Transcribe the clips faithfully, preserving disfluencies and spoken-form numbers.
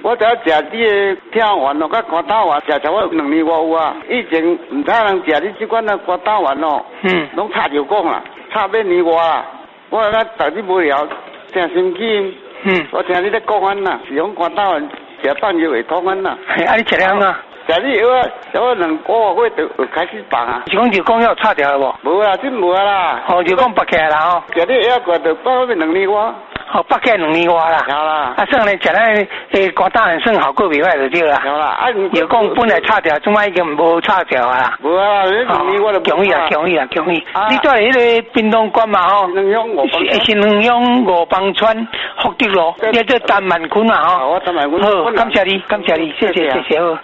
我只食你的听丸咯，甲肝胆丸，食差不多两年外有啊。以前唔知人食你即款的肝胆丸咯，嗯，拢插就讲啦，插要年外啦。我甲逐日无聊，听心机，嗯，我听你咧讲安啦，是用肝胆丸食放药会痛安啦。 嘿，啊，你食了安怎？ 食你药啊，差不多两个月就就开始放啊。 是讲就讲要插掉无？ 无啦，真无啦。 哦，就讲拔起来啦吼。 食你药过就放到两年外。 哦，拔起来两年外啦。 有啦。啊， 算咧食咧诶，肝胆丸算效果袂歹就对啦。 有啦。啊， 就讲本来插掉，怎么已经无插掉啊？ 无啊，两年我就强意啊，强意啊，强意。你住喺迄个滨东馆嘛吼？ 新乡五帮新乡五帮村福德路，你做陈万坤嘛吼？ 我陈万坤。 好，感谢你，感谢你，谢谢，谢谢好。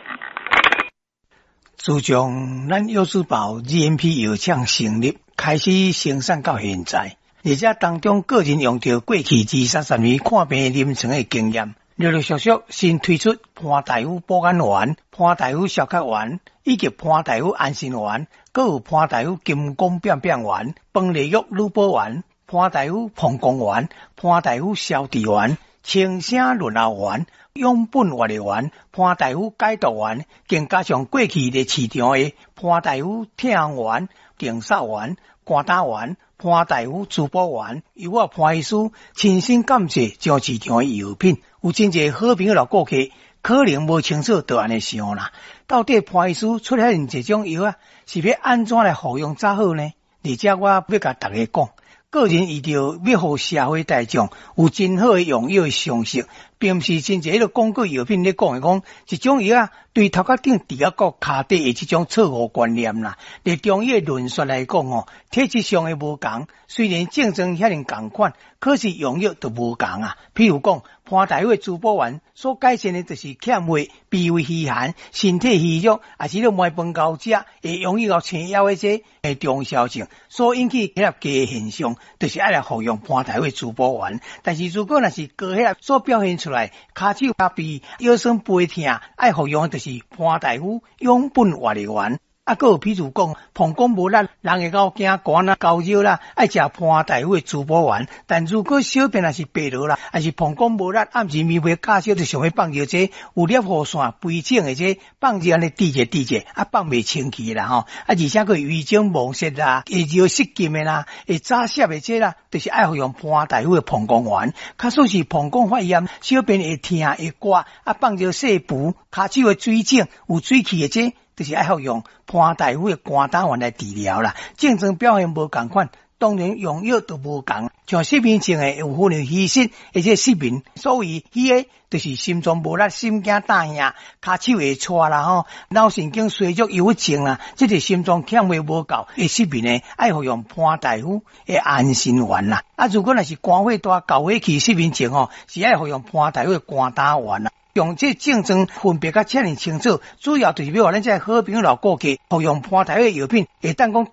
自从咱药师宝 G M P 药厂成立，开始生产到现在，而且当中个人用到过去二三十年看病临床的经验，陆陆续续新推出潘大夫保肝丸、潘大夫消咳丸以及潘大夫安心丸，还有潘大夫金光变变丸、崩裂药乳保丸、潘大夫膀胱丸、潘大夫消脂丸、清声润喉丸、养本活力丸、潘大夫解毒丸，更加上过去咧市场的潘大夫痛丸、定扫丸、肝胆丸、潘大夫滋补丸，由我潘医师亲身感谢将市场的药品，有真侪好朋友老顾客可能无清楚就安尼想啦，到底潘医师出现这种药啊，是要安怎来服用才好呢？而且我要甲大家讲，个人伊着要互社会大众有真好的用药的常识，并毋是真侪迄个广告药品咧讲诶讲，一种药啊对头壳顶除啊个骹底的这种错误观念啦。伫中医的论述来讲哦，体质上的无共，虽然症状遐尼共款，可是用药都无共啊。譬如讲，潘大夫的滋补丸所改善的就是欠血、脾胃虚寒、身体虚弱，也是咧糜饭高食，会容易到青腰的这诶中小症所引起血压低的现象，就是爱来服用潘大夫的滋补丸。但是如果若是高血压所表现出来，骹手骹背腰酸背痛，爱服用的就是潘大夫养本活力丸。啊，还有譬如讲，膀胱无力，人会到惊寒啦、高热啦，爱食潘大夫的滋补丸。但如果小便也是白落啦，还是膀胱无力，暗时咪会假烧，就想要放热这有裂火线、肥肿的这放热安尼滴者滴者，啊放袂清气啦吼，啊而且佫胃肿妄泄啦，会热失禁的啦，会早泄的这啦，就是爱服用潘大夫的膀胱丸。假使是膀胱发炎，小便会痛会刮，啊放热细补，骹手的水肿有水气的这。就是爱服用潘大夫的肝胆丸来治疗啦，症状表现无共款，当然用药都无共。像失眠症的有可能虚失，而且失眠，所谓虚的就是心脏无力、心惊胆吓、骹手会颤啦吼，脑神经衰弱忧郁症啦，这个心脏欠血无够，会失眠的爱服用潘大夫的安心丸啦。啊，如果若是肝火大、高血气失眠症吼，是爱服用潘大夫的肝胆丸啦。用这症状分别较遮尔清楚，主要就是要互咱这好朋友老顾客服用潘大夫的药品，会当讲